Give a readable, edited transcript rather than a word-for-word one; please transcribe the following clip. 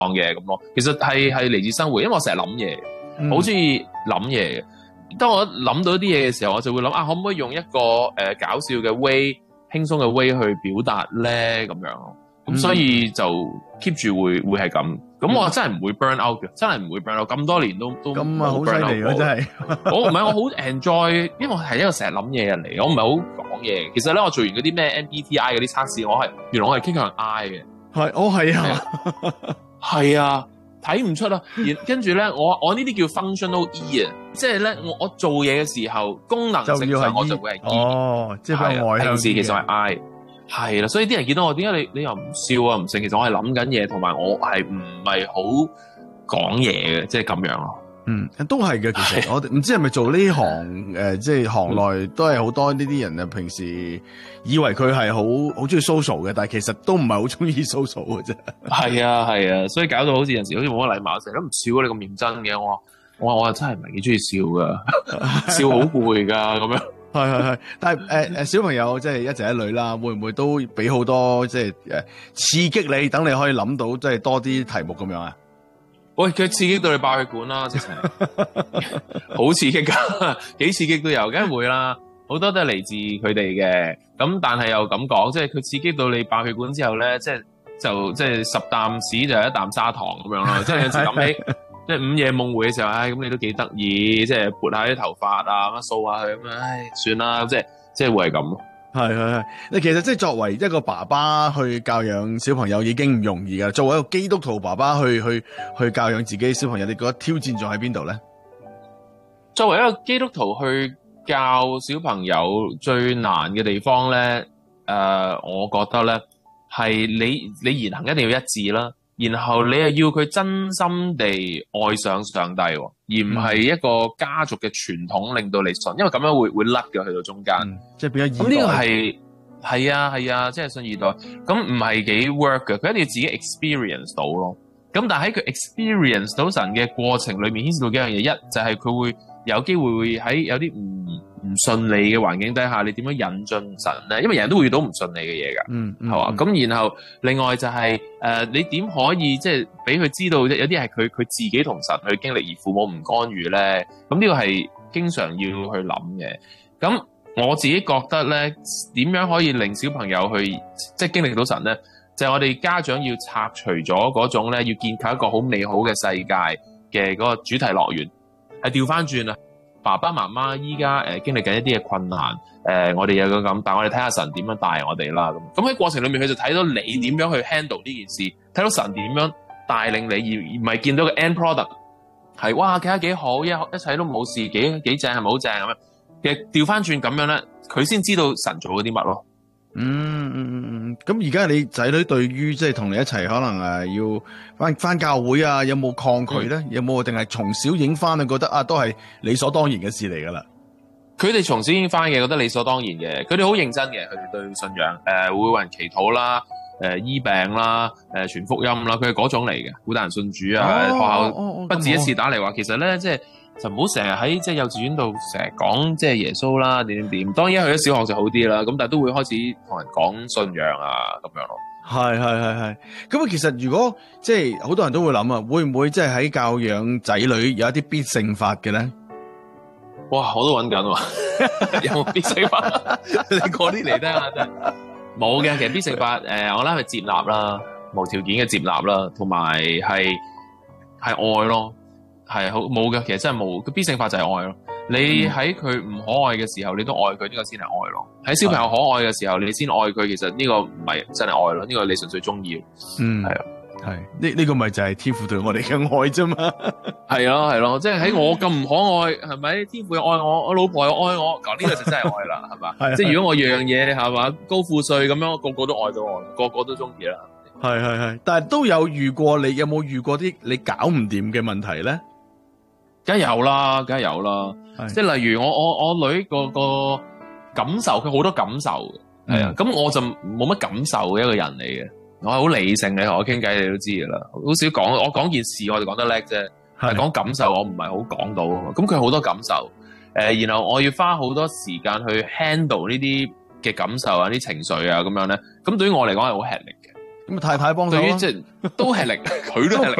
嘅咁咯。其實係嚟自生活，因為我成日諗嘢，好中意諗嘢嘅。當我諗到啲嘢嘅時候，我就會諗可唔可以用一個搞笑嘅 way、輕鬆嘅 way 去表達咧咁樣。咁所以就 keep 住會係咁。咁我真係唔會 burn out 嘅，真係唔會 burn out。咁多年都咁啊，好犀利咯，真係。 我好 enjoy，因為我係一個成日諗嘢嘅人嚟，我唔係好講嘢。其實咧，我做完嗰啲咩 MBTI 嗰啲測試，原來我係傾向 I 嘅。 係啊， 係啊，睇唔出啦。跟住咧，我呢啲叫 functional E 啊，即係咧我做嘢嘅時候，功能性上我就會係 E。 哦，即係比較外向。 平時其實係 I。係啦，所以啲人見到我，點解你又唔笑啊唔成？其實我係諗緊嘢，同埋我係唔係好講嘢嘅，即係咁樣咯。 都係嘅。其實我唔知係咪做呢行即係行內都係好多呢啲人啊。平時以為佢係好中意 social 嘅，但係其實都唔係好中意 social 嘅啫。係啊，所以搞到好似有時好似冇乜禮貌，成日都唔笑啊！你咁認真嘅，我真係唔係幾中意笑噶，笑好攰噶咁樣。 係，但係小朋友即係一仔一女啦，會唔會都俾好多即係刺激你，等你可以諗到即係多啲題目咁樣啊？ 喂，佢刺激到你爆血管啦，直情好刺激噶，幾刺激都有，梗係會啦。好多都係嚟自佢哋嘅，咁但係又咁講，即係佢刺激到你爆血管之後咧，即係10啖屎就係一啖砂糖咁樣咯。即係有時諗起。即係午夜夢回嘅時候，咁你都幾得意，即係撥下啲頭髮啊，乜掃下佢咁樣，算啦，即係會係咁咯。 係，你其實即係作為一個爸爸去教養小朋友已經唔容易噶，作為一個基督徒爸爸去教養自己小朋友，你覺得挑戰仲喺邊度咧？ 作為一個基督徒去教小朋友最難嘅地方咧，我覺得咧係你言行一定要一致啦。然後你係要佢真心地愛上上帝，而唔係一個家族嘅傳統令到你信，因為咁樣會甩嘅去到中間， 即係變咗二代。 咁呢個係啊，即係信二代，咁唔係幾 work 嘅，佢一定要自己 experience 到咯。咁但係喺佢 experience 到神嘅過程裏面，牽涉到幾樣嘢，一就係佢會有機會會喺有啲唔順利嘅環境底下，你點樣引進神咧？因為人人都會遇到唔順利嘅嘢㗎，係嘛？咁然後另外就係你點可以即係俾佢知道有啲係佢自己同神去經歷，而父母唔干預咧？咁呢個係經常要去諗嘅。咁我自己覺得咧，點樣可以令小朋友去即係經歷到神咧？就係我哋家長要拆除咗嗰種咧，要建構一個好美好嘅世界嘅嗰個主題樂園，係調翻轉啊！爸爸媽媽依家經歷緊一啲嘅困難，我哋有個咁，但係我哋睇下神點樣帶我哋啦。咁喺過程裏面，佢就睇到你點樣去 handle 呢件事，睇到神點樣帶領你，而唔係見到個 end product 係哇，睇下幾好，一切都冇事，幾正係咪好正咁樣？其實調翻轉咁樣咧，佢先知道神做咗啲乜咯。 咁而家你仔女對於即係同你一齊可能要翻教會啊，有冇抗拒咧？有冇定係從小影翻你覺得都係理所當然嘅事嚟噶啦？ 佢哋從小影翻嘅，覺得理所當然嘅。佢哋好認真嘅，佢哋對信仰會為人祈禱啦，醫病啦，傳福音啦，佢係嗰種嚟嘅，好多人信主啊。學校不止一次打嚟話，其實咧就唔好成日喺即係幼稚園度成日講即係耶穌啦，點。當然去咗小學就好啲啦，咁但係都會開始同人講信仰啊咁樣咯。 係。咁其實如果即係好多人都會諗啊，會唔會即係喺教養仔女有一啲必勝法嘅咧？ 哇！我都揾緊喎，有冇必勝法？你講啲嚟聽下真係冇嘅。其實必勝法我諗係接納啦，無條件嘅接納啦，同埋係愛咯。係好冇嘅，其實真係冇。個必勝法就係愛咯。你喺佢唔可愛嘅時候，你都愛佢，呢個先係愛咯。喺小朋友可愛嘅時候，你先愛佢，其實呢個唔係真係愛咯，呢個你純粹中意。係啊， 係呢個咪就係天父對我哋嘅愛啫嘛。 係咯，即係喺我咁唔可愛，係咪？天父又愛我，我老婆又愛我，咁呢個就真係愛啦，係嘛？即係如果我樣嘢係嘛高富帥咁樣，個個都愛到我，個個都中意啦。 係，但係都有遇過，你有冇遇過啲你搞唔掂嘅問題咧？ 梗係有啦，即係例如我女個感受，佢好多感受嘅，係啊，咁我就冇乜感受嘅一個人嚟嘅，我係好理性嘅，同我傾偈你都知噶啦，好少講，我講件事我就講得叻啫，但係講感受我唔係好講到，咁佢好多感受，然後我要花好多時間去 handle 呢啲嘅感受啊，啲情緒啊咁樣咧，咁對於我嚟講係好吃力嘅， 咁太太幫手咯， 對於即係都係零，佢都係零。